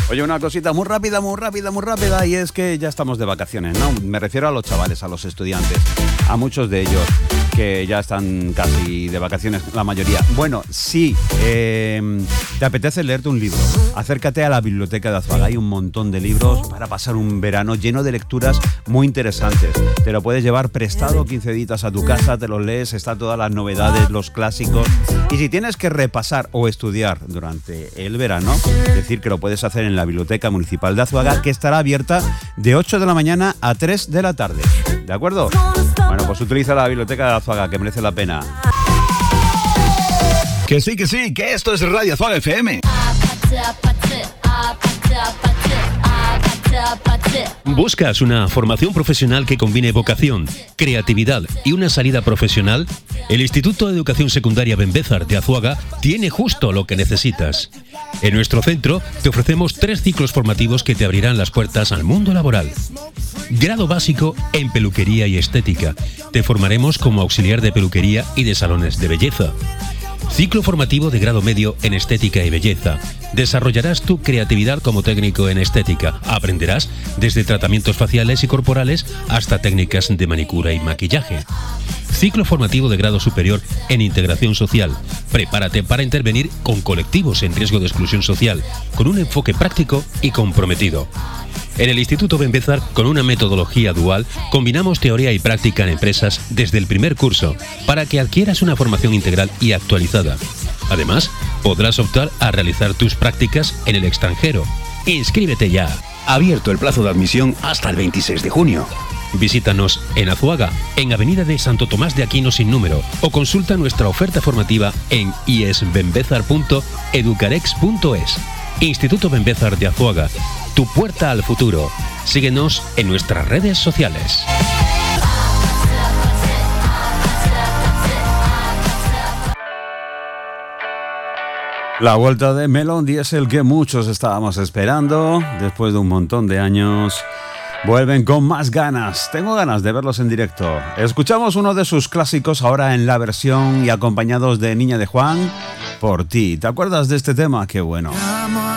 Oye, una cosita muy rápida, y es que ya estamos de vacaciones, ¿no? Me refiero a los chavales, a los estudiantes, a muchos de ellos que ya están casi de vacaciones, la mayoría. Bueno, si te apetece leerte un libro, acércate a la biblioteca de Azuaga. Hay un montón de libros para pasar un verano lleno de lecturas muy interesantes. Te lo puedes llevar prestado 15 días a tu casa, te los lees, están todas las novedades, los clásicos. Y si tienes que repasar o estudiar durante el verano, decir que lo puedes hacer en la Biblioteca Municipal de Azuaga, que estará abierta de 8 de la mañana a 3 de la tarde. ¿De acuerdo? Bueno, pues utiliza la Biblioteca de Azuaga, que merece la pena. Que sí, que esto es Radio Azuaga FM. ¿Buscas una formación profesional que combine vocación, creatividad y una salida profesional? El Instituto de Educación Secundaria Ben Bézar de Azuaga tiene justo lo que necesitas. En nuestro centro te ofrecemos 3 ciclos formativos que te abrirán las puertas al mundo laboral. Grado básico en peluquería y estética. Te formaremos como auxiliar de peluquería y de salones de belleza. Ciclo formativo de grado medio en estética y belleza. Desarrollarás tu creatividad como técnico en estética. Aprenderás desde tratamientos faciales y corporales hasta técnicas de manicura y maquillaje. Ciclo formativo de grado superior en integración social. Prepárate para intervenir con colectivos en riesgo de exclusión social, con un enfoque práctico y comprometido. En el Instituto Ben Bézar, con una metodología dual, combinamos teoría y práctica en empresas desde el primer curso, para que adquieras una formación integral y actualizada. Además, podrás optar a realizar tus prácticas en el extranjero. ¡Inscríbete ya! Abierto el plazo de admisión hasta el 26 de junio. Visítanos en Azuaga, en Avenida de Santo Tomás de Aquino sin número, o consulta nuestra oferta formativa en iesbenbezar.educarex.es. Instituto Ben Bézar de Azuaga, tu puerta al futuro. Síguenos en nuestras redes sociales. La vuelta de Melody es el que muchos estábamos esperando. Después de un montón de años, vuelven con más ganas. Tengo ganas de verlos en directo. Escuchamos uno de sus clásicos ahora en la versión y acompañados de Niña de Juan, Por ti. ¿Te acuerdas de este tema? Qué bueno.